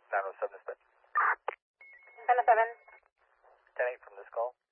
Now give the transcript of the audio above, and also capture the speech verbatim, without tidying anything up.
nine oh seven dispatch. ten oh seven. ten eight from this call.